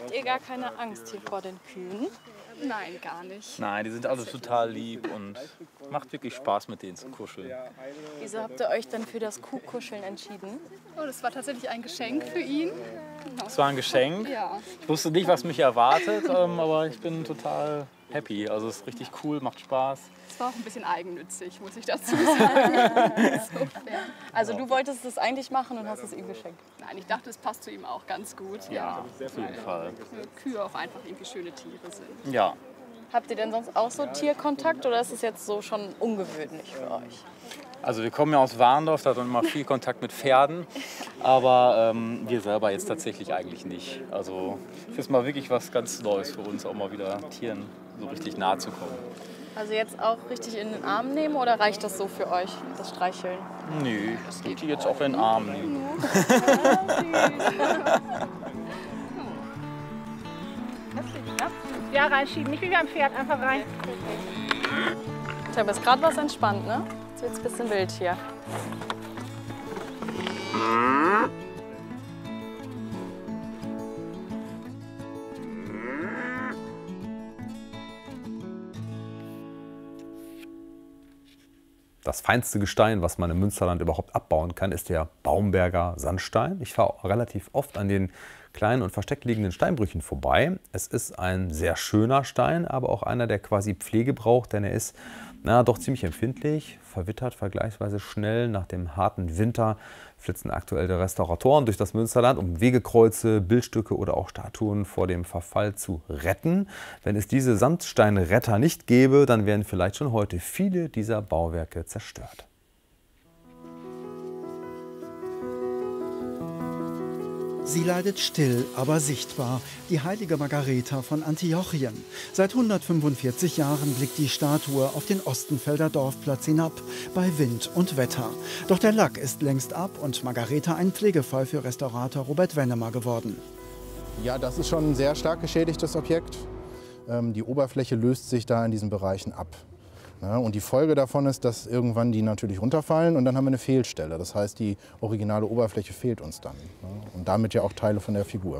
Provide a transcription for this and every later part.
Habt ihr gar keine Angst hier vor den Kühen? Nein, gar nicht. Nein, die sind alle total lieb und macht wirklich Spaß, mit denen zu kuscheln. Wieso habt ihr euch dann für das Kuhkuscheln entschieden? Oh, das war tatsächlich ein Geschenk für ihn. Es war ein Geschenk. Ja. Ich wusste nicht, was mich erwartet, aber ich bin total happy. Also es ist richtig cool, macht Spaß. Es war auch ein bisschen eigennützig, muss ich dazu sagen. Also du wolltest es eigentlich machen und hast es ihm geschenkt? Nein, ich dachte, es passt zu ihm auch ganz gut. Ja, auf jeden Fall. Kühe auch einfach irgendwie schöne Tiere sind. Ja. Habt ihr denn sonst auch so Tierkontakt oder ist es jetzt so schon ungewöhnlich für euch? Also wir kommen ja aus Warndorf, da hat man immer viel Kontakt mit Pferden, aber wir selber jetzt tatsächlich eigentlich nicht. Also das ist mal wirklich was ganz Neues für uns, auch mal wieder Tieren so richtig nahe zu kommen. Also jetzt auch richtig in den Arm nehmen oder reicht das so für euch, das Streicheln? Nö, ich würde die jetzt auch in den Arm nehmen. Ja, reinschieben, nicht wie beim Pferd, einfach rein. Ich habe jetzt gerade was entspannt, ne? Jetzt wird es ein bisschen wild hier. Das feinste Gestein, was man im Münsterland überhaupt abbauen kann, ist der Baumberger Sandstein. Ich fahre relativ oft an den kleinen und versteckt liegenden Steinbrüchen vorbei. Es ist ein sehr schöner Stein, aber auch einer, der quasi Pflege braucht, denn er ist doch ziemlich empfindlich, verwittert vergleichsweise schnell. Nach dem harten Winter flitzen aktuell die Restauratoren durch das Münsterland, um Wegekreuze, Bildstücke oder auch Statuen vor dem Verfall zu retten. Wenn es diese Sandsteinretter nicht gäbe, dann wären vielleicht schon heute viele dieser Bauwerke zerstört. Sie leidet still, aber sichtbar, die heilige Margareta von Antiochien. Seit 145 Jahren blickt die Statue auf den Ostenfelder Dorfplatz hinab, bei Wind und Wetter. Doch der Lack ist längst ab und Margareta ein Pflegefall für Restaurator Robert Wennemer geworden. Ja, das ist schon ein sehr stark geschädigtes Objekt. Die Oberfläche löst sich da in diesen Bereichen ab. Ja, und die Folge davon ist, dass irgendwann die natürlich runterfallen und dann haben wir eine Fehlstelle. Das heißt, die originale Oberfläche fehlt uns dann. Ja, und damit ja auch Teile von der Figur.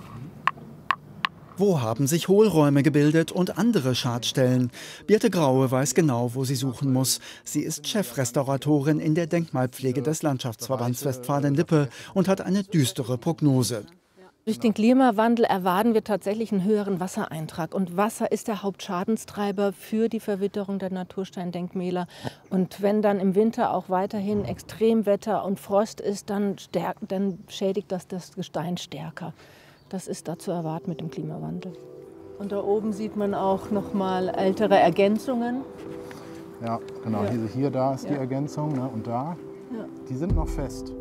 Wo haben sich Hohlräume gebildet und andere Schadstellen? Birte Graue weiß genau, wo sie suchen muss. Sie ist Chefrestauratorin in der Denkmalpflege des Landschaftsverbands Westfalen-Lippe und hat eine düstere Prognose. Durch den Klimawandel erwarten wir tatsächlich einen höheren Wassereintrag. Und Wasser ist der Hauptschadentreiber für die Verwitterung der Natursteindenkmäler. Und wenn dann im Winter auch weiterhin Extremwetter und Frost ist, dann schädigt das Gestein stärker. Das ist da zu erwarten mit dem Klimawandel. Und da oben sieht man auch noch mal ältere Ergänzungen. Ja, genau. Ja. Hier da ist die Ergänzung, ne? Und da. Ja. Die sind noch fest.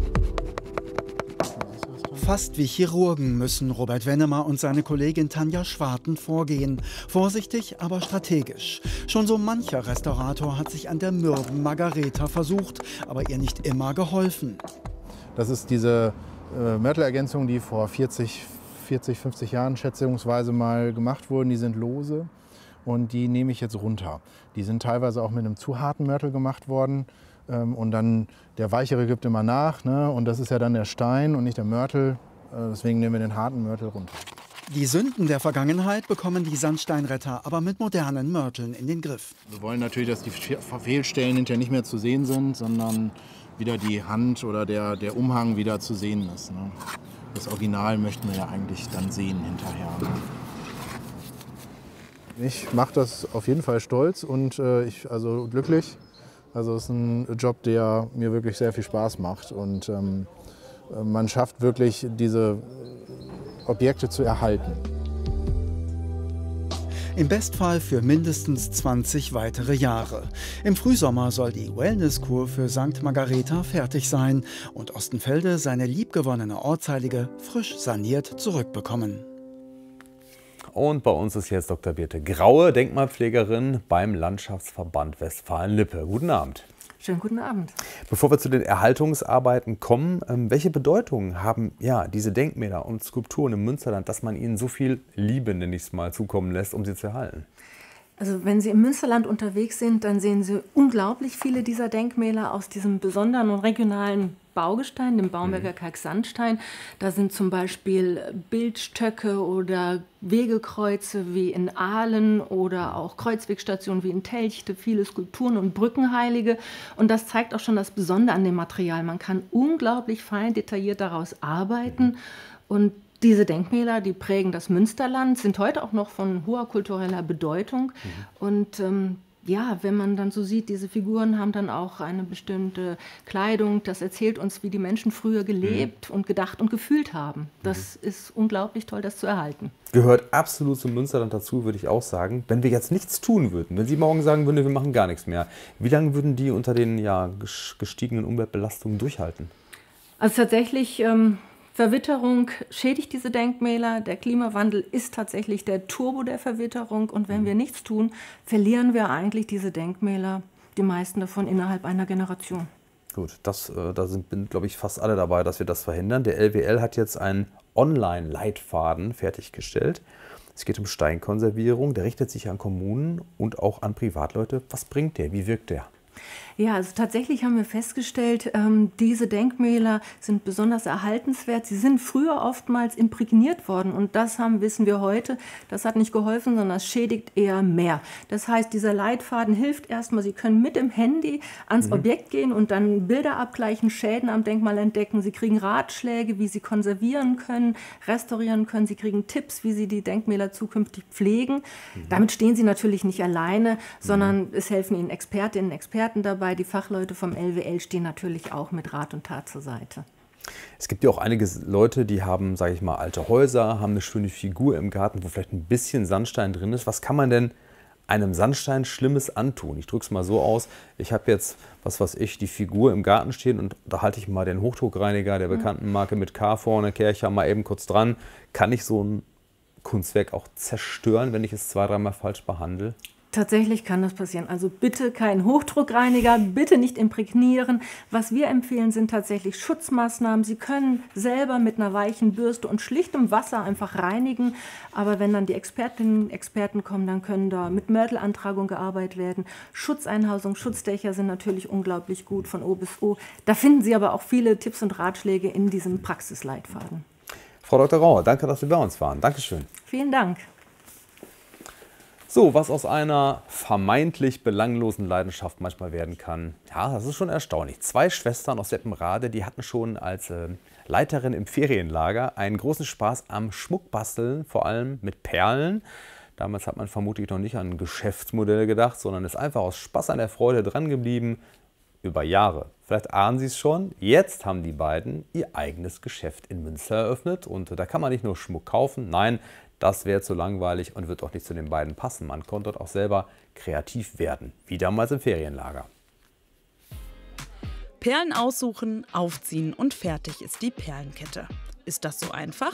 Fast wie Chirurgen müssen Robert Wennemer und seine Kollegin Tanja Schwarten vorgehen. Vorsichtig, aber strategisch. Schon so mancher Restaurator hat sich an der mürben Margareta versucht, aber ihr nicht immer geholfen. Das ist diese Mörtelergänzungen, die vor 40, 50 Jahren schätzungsweise mal gemacht wurden. Die sind lose und die nehme ich jetzt runter. Die sind teilweise auch mit einem zu harten Mörtel gemacht worden. Und dann der Weichere gibt immer nach, ne? Und das ist ja dann der Stein und nicht der Mörtel. Deswegen nehmen wir den harten Mörtel runter. Die Sünden der Vergangenheit bekommen die Sandsteinretter aber mit modernen Mörteln in den Griff. Wir wollen natürlich, dass die Fehlstellen hinterher nicht mehr zu sehen sind, sondern wieder die Hand oder der Umhang wieder zu sehen ist. Ne? Das Original möchten wir ja eigentlich dann sehen hinterher. Ich mache das auf jeden Fall stolz und also glücklich. Also es ist ein Job, der mir wirklich sehr viel Spaß macht und man schafft wirklich, diese Objekte zu erhalten. Im Bestfall für mindestens 20 weitere Jahre. Im Frühsommer soll die Wellnesskur für St. Margareta fertig sein und Ostenfelde seine liebgewonnene Ortsheilige frisch saniert zurückbekommen. Und bei uns ist jetzt Dr. Birte Graue, Denkmalpflegerin beim Landschaftsverband Westfalen-Lippe. Guten Abend. Schönen guten Abend. Bevor wir zu den Erhaltungsarbeiten kommen, welche Bedeutung haben diese Denkmäler und Skulpturen im Münsterland, dass man ihnen so viel Liebe, nenne ich es mal, zukommen lässt, um sie zu erhalten? Also wenn Sie im Münsterland unterwegs sind, dann sehen Sie unglaublich viele dieser Denkmäler aus diesem besonderen und regionalen Baugestein, dem Baumberger Kalksandstein. Da sind zum Beispiel Bildstöcke oder Wegekreuze wie in Aalen oder auch Kreuzwegstationen wie in Telchte, viele Skulpturen und Brückenheilige. Und das zeigt auch schon das Besondere an dem Material. Man kann unglaublich fein detailliert daraus arbeiten. Und diese Denkmäler, die prägen das Münsterland, sind heute auch noch von hoher kultureller Bedeutung. Und ja, wenn man dann so sieht, diese Figuren haben dann auch eine bestimmte Kleidung. Das erzählt uns, wie die Menschen früher gelebt und gedacht und gefühlt haben. Das ist unglaublich toll, das zu erhalten. Gehört absolut zum Münsterland dazu, würde ich auch sagen. Wenn wir jetzt nichts tun würden, wenn Sie morgen sagen würden, wir machen gar nichts mehr, wie lange würden die unter den gestiegenen Umweltbelastungen durchhalten? Also tatsächlich, Verwitterung schädigt diese Denkmäler. Der Klimawandel ist tatsächlich der Turbo der Verwitterung. Und wenn wir nichts tun, verlieren wir eigentlich diese Denkmäler, die meisten davon innerhalb einer Generation. Gut, da sind, glaube ich, fast alle dabei, dass wir das verhindern. Der LWL hat jetzt einen Online-Leitfaden fertiggestellt. Es geht um Steinkonservierung. Der richtet sich an Kommunen und auch an Privatleute. Was bringt der? Wie wirkt der? Ja, also tatsächlich haben wir festgestellt, diese Denkmäler sind besonders erhaltenswert. Sie sind früher oftmals imprägniert worden und das wissen wir heute. Das hat nicht geholfen, sondern es schädigt eher mehr. Das heißt, dieser Leitfaden hilft erstmal, Sie können mit dem Handy ans Objekt gehen und dann Bilder abgleichen, Schäden am Denkmal entdecken. Sie kriegen Ratschläge, wie Sie konservieren können, restaurieren können. Sie kriegen Tipps, wie Sie die Denkmäler zukünftig pflegen. Damit stehen Sie natürlich nicht alleine, sondern es helfen Ihnen Expertinnen und Experten dabei. Die Fachleute vom LWL stehen natürlich auch mit Rat und Tat zur Seite. Es gibt ja auch einige Leute, die haben, sage ich mal, alte Häuser, haben eine schöne Figur im Garten, wo vielleicht ein bisschen Sandstein drin ist. Was kann man denn einem Sandstein Schlimmes antun? Ich drücke es mal so aus, ich habe jetzt, was weiß ich, die Figur im Garten stehen und da halte ich mal den Hochdruckreiniger der bekannten Marke mit K vorne, Kercher mal eben kurz dran. Kann ich so ein Kunstwerk auch zerstören, wenn ich es 2-, 3-mal falsch behandle? Tatsächlich kann das passieren. Also bitte kein Hochdruckreiniger, bitte nicht imprägnieren. Was wir empfehlen, sind tatsächlich Schutzmaßnahmen. Sie können selber mit einer weichen Bürste und schlichtem Wasser einfach reinigen. Aber wenn dann die Expertinnen und Experten kommen, dann können da mit Mörtelantragung gearbeitet werden. Schutzeinhausung, Schutzdächer sind natürlich unglaublich gut von O bis O. Da finden Sie aber auch viele Tipps und Ratschläge in diesem Praxisleitfaden. Frau Dr. Rauer, danke, dass Sie bei uns waren. Dankeschön. Vielen Dank. So, was aus einer vermeintlich belanglosen Leidenschaft manchmal werden kann, ja, das ist schon erstaunlich. 2 Schwestern aus Weppenrade, die hatten schon als Leiterin im Ferienlager einen großen Spaß am Schmuckbasteln, vor allem mit Perlen. Damals hat man vermutlich noch nicht an ein Geschäftsmodell gedacht, sondern ist einfach aus Spaß an der Freude dran geblieben. Über Jahre. Vielleicht ahnen Sie es schon, jetzt haben die beiden ihr eigenes Geschäft in Münster eröffnet und da kann man nicht nur Schmuck kaufen, nein, das wäre zu langweilig und wird auch nicht zu den beiden passen. Man konnte dort auch selber kreativ werden, wie damals im Ferienlager. Perlen aussuchen, aufziehen und fertig ist die Perlenkette. Ist das so einfach?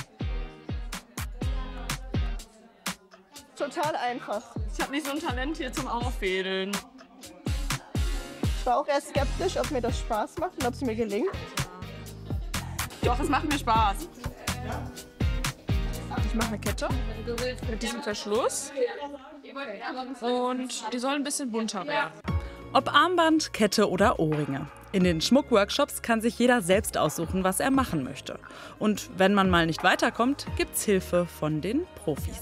Total einfach. Ich habe nicht so ein Talent hier zum Auffädeln. Ich war auch erst skeptisch, ob mir das Spaß macht und ob es mir gelingt. Doch, es macht mir Spaß. Ich mache eine Kette mit diesem Verschluss und die soll ein bisschen bunter werden. Ob Armband, Kette oder Ohrringe. In den Schmuckworkshops kann sich jeder selbst aussuchen, was er machen möchte. Und wenn man mal nicht weiterkommt, gibt's Hilfe von den Profis.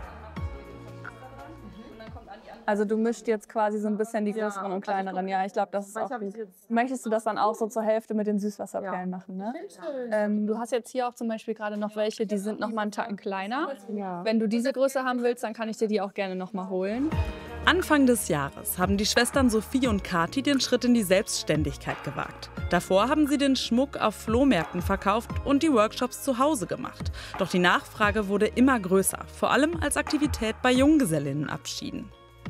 Also du mischst jetzt quasi so ein bisschen die größeren und kleineren. Ja, ich glaube, das ist auch gut. Möchtest du das dann auch so zur Hälfte mit den Süßwasserperlen machen, ne? Du hast jetzt hier auch zum Beispiel gerade noch welche, die sind noch mal einen Tacken kleiner. Ja. Wenn du diese Größe haben willst, dann kann ich dir die auch gerne noch mal holen. Anfang des Jahres haben die Schwestern Sophie und Kathi den Schritt in die Selbstständigkeit gewagt. Davor haben sie den Schmuck auf Flohmärkten verkauft und die Workshops zu Hause gemacht. Doch die Nachfrage wurde immer größer, vor allem als Aktivität bei Junggesellinnenabschieden.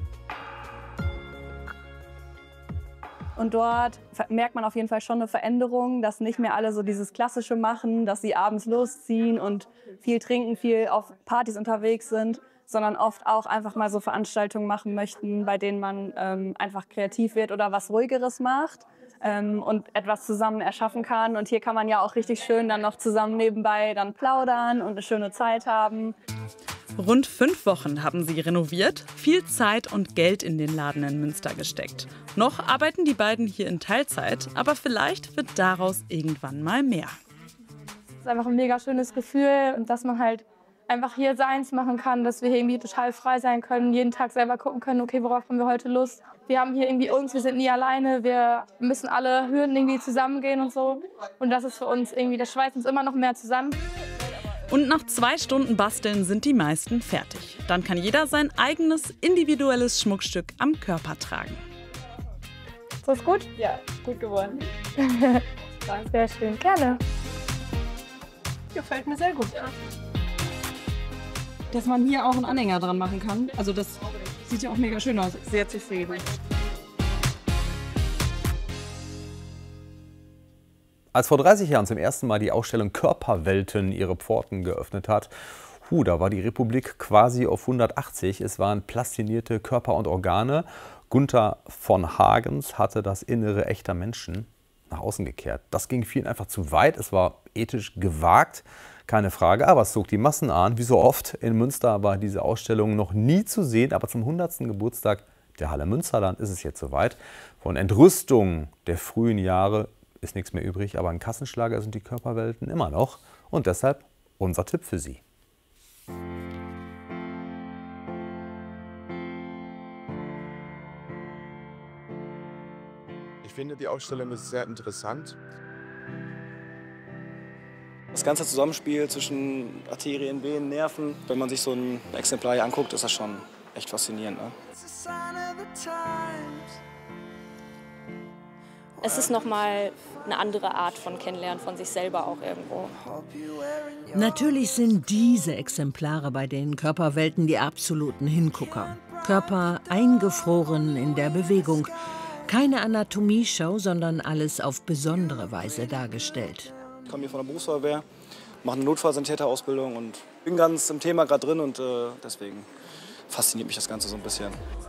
Und dort merkt man auf jeden Fall schon eine Veränderung, dass nicht mehr alle so dieses Klassische machen, dass sie abends losziehen und viel trinken, viel auf Partys unterwegs sind, sondern oft auch einfach mal so Veranstaltungen machen möchten, bei denen man einfach kreativ wird oder was Ruhigeres macht und etwas zusammen erschaffen kann. Und hier kann man ja auch richtig schön dann noch zusammen nebenbei dann plaudern und eine schöne Zeit haben. Rund 5 Wochen haben sie renoviert, viel Zeit und Geld in den Laden in Münster gesteckt. Noch arbeiten die beiden hier in Teilzeit, aber vielleicht wird daraus irgendwann mal mehr. Es ist einfach ein mega schönes Gefühl, dass man halt einfach hier seins machen kann, dass wir hier irgendwie total frei sein können, jeden Tag selber gucken können, okay, worauf haben wir heute Lust. Wir haben hier irgendwie uns, wir sind nie alleine, wir müssen alle Hürden irgendwie zusammengehen und so. Und das ist für uns irgendwie, das schweißt uns immer noch mehr zusammen. Und nach 2 Stunden Basteln sind die meisten fertig. Dann kann jeder sein eigenes individuelles Schmuckstück am Körper tragen. So ist gut? Ja, gut geworden. Sehr schön, gerne. Gefällt mir sehr gut. Dass man hier auch einen Anhänger dran machen kann. Also das sieht ja auch mega schön aus. Sehr zufrieden. Als vor 30 Jahren zum ersten Mal die Ausstellung Körperwelten ihre Pforten geöffnet hat, da war die Republik quasi auf 180. Es waren plastinierte Körper und Organe. Gunther von Hagens hatte das Innere echter Menschen nach außen gekehrt. Das ging vielen einfach zu weit. Es war ethisch gewagt, keine Frage. Aber es zog die Massen an. Wie so oft in Münster war diese Ausstellung noch nie zu sehen. Aber zum 100. Geburtstag der Halle Münsterland ist es jetzt soweit. Von Entrüstung der frühen Jahre ist nichts mehr übrig, aber ein Kassenschlager sind die Körperwelten immer noch. Und deshalb unser Tipp für Sie. Ich finde, die Ausstellung ist sehr interessant. Das ganze Zusammenspiel zwischen Arterien, Venen, Nerven, wenn man sich so ein Exemplar hier anguckt, ist das schon echt faszinierend. Ne? Es ist nochmal eine andere Art von Kennenlernen von sich selber auch irgendwo. Natürlich sind diese Exemplare bei den Körperwelten die absoluten Hingucker. Körper eingefroren in der Bewegung. Keine Anatomie-Show, sondern alles auf besondere Weise dargestellt. Ich komme hier von der Berufsfeuerwehr, mache eine Notfallsanitäterausbildung und bin ganz im Thema gerade drin und deswegen fasziniert mich das Ganze so ein bisschen.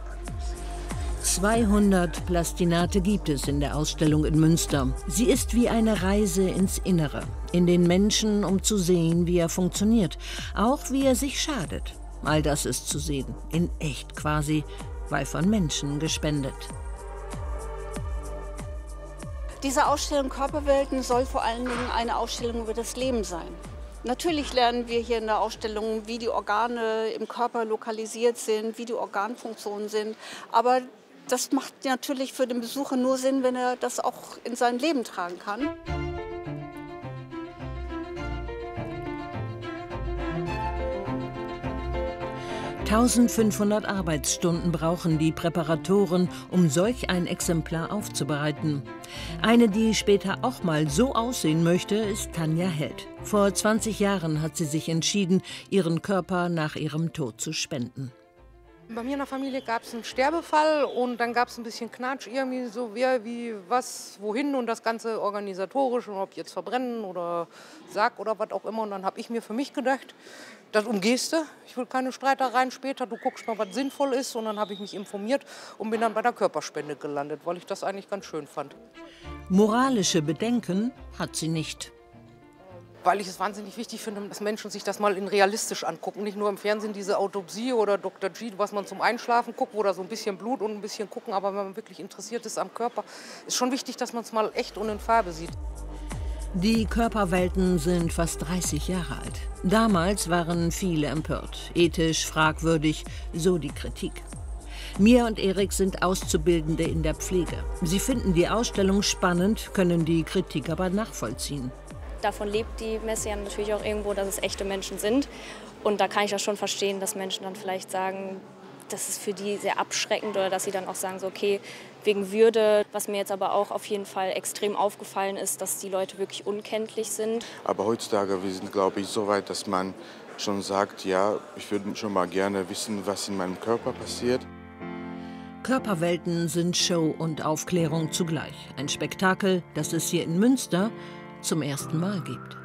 200 Plastinate gibt es in der Ausstellung in Münster. Sie ist wie eine Reise ins Innere, in den Menschen, um zu sehen, wie er funktioniert, auch wie er sich schadet. All das ist zu sehen, in echt quasi, weil von Menschen gespendet. Diese Ausstellung Körperwelten soll vor allen Dingen eine Ausstellung über das Leben sein. Natürlich lernen wir hier in der Ausstellung, wie die Organe im Körper lokalisiert sind, wie die Organfunktionen sind. Aber das macht natürlich für den Besucher nur Sinn, wenn er das auch in sein Leben tragen kann. (1500) Arbeitsstunden brauchen die Präparatoren, um solch ein Exemplar aufzubereiten. Eine, die später auch mal so aussehen möchte, ist Tanja Held. Vor 20 Jahren hat sie sich entschieden, ihren Körper nach ihrem Tod zu spenden. Bei mir in der Familie gab es einen Sterbefall und dann gab es ein bisschen Knatsch, irgendwie so wer, wie, was, wohin und das Ganze organisatorisch und ob jetzt verbrennen oder Sarg oder was auch immer. Und dann habe ich mir für mich gedacht, das umgehst du. Ich will keine Streitereien später, du guckst mal, was sinnvoll ist. Und dann habe ich mich informiert und bin dann bei der Körperspende gelandet, weil ich das eigentlich ganz schön fand. Moralische Bedenken hat sie nicht. Weil ich es wahnsinnig wichtig finde, dass Menschen sich das mal in realistisch angucken. Nicht nur im Fernsehen diese Autopsie oder Dr. G, was man zum Einschlafen guckt, wo da so ein bisschen Blut und ein bisschen gucken. Aber wenn man wirklich interessiert ist am Körper, ist schon wichtig, dass man es mal echt und in Farbe sieht. Die Körperwelten sind fast 30 Jahre alt. Damals waren viele empört, ethisch fragwürdig, so die Kritik. Mia und Erik sind Auszubildende in der Pflege. Sie finden die Ausstellung spannend, können die Kritik aber nachvollziehen. Davon lebt die Messe ja natürlich auch irgendwo, dass es echte Menschen sind. Und da kann ich das schon verstehen, dass Menschen dann vielleicht sagen, das ist für die sehr abschreckend oder dass sie dann auch sagen, so, okay, wegen Würde. Was mir jetzt aber auch auf jeden Fall extrem aufgefallen ist, dass die Leute wirklich unkenntlich sind. Aber heutzutage, wir sind, glaube ich, so weit, dass man schon sagt, ja, ich würde schon mal gerne wissen, was in meinem Körper passiert. Körperwelten sind Show und Aufklärung zugleich. Ein Spektakel, das es hier in Münster zum ersten Mal gibt.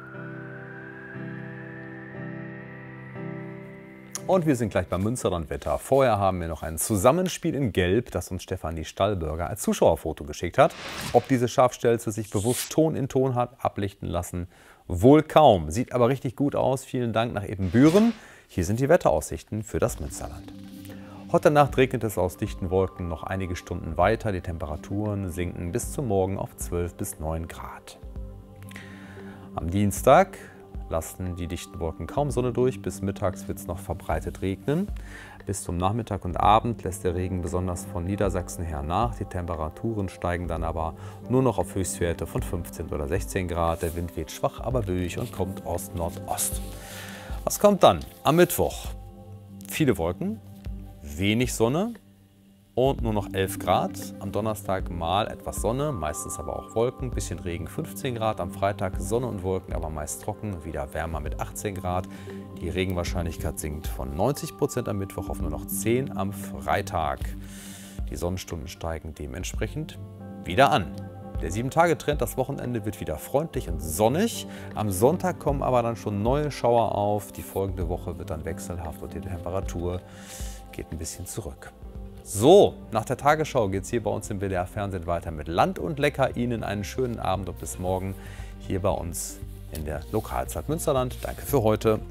Und wir sind gleich beim Münsterland-Wetter. Vorher haben wir noch ein Zusammenspiel in Gelb, das uns Stefanie Stallbürger als Zuschauerfoto geschickt hat. Ob diese Schafstelze sich bewusst Ton in Ton hat ablichten lassen, wohl kaum. Sieht aber richtig gut aus. Vielen Dank nach Ebenbüren. Hier sind die Wetteraussichten für das Münsterland. Heute Nacht regnet es aus dichten Wolken noch einige Stunden weiter. Die Temperaturen sinken bis zum Morgen auf 12 bis 9 Grad. Am Dienstag lassen die dichten Wolken kaum Sonne durch. Bis mittags wird es noch verbreitet regnen. Bis zum Nachmittag und Abend lässt der Regen besonders von Niedersachsen her nach. Die Temperaturen steigen dann aber nur noch auf Höchstwerte von 15 oder 16 Grad. Der Wind weht schwach, aber willig und kommt Ost-Nordost. Was kommt dann? Am Mittwoch viele Wolken, wenig Sonne und nur noch 11 Grad. Am Donnerstag mal etwas Sonne, meistens aber auch Wolken, bisschen Regen, 15 Grad. Am Freitag Sonne und Wolken, aber meist trocken, wieder wärmer mit 18 Grad. Die Regenwahrscheinlichkeit sinkt von 90% am Mittwoch auf nur noch 10 am Freitag. Die Sonnenstunden steigen dementsprechend wieder an. Der 7-Tage-Trend, das Wochenende wird wieder freundlich und sonnig. Am Sonntag kommen aber dann schon neue Schauer auf. Die folgende Woche wird dann wechselhaft und die Temperatur geht ein bisschen zurück. So, nach der Tagesschau geht es hier bei uns im WDR Fernsehen weiter mit Land und Lecker. Ihnen einen schönen Abend und bis morgen hier bei uns in der Lokalzeit Münsterland. Danke für heute.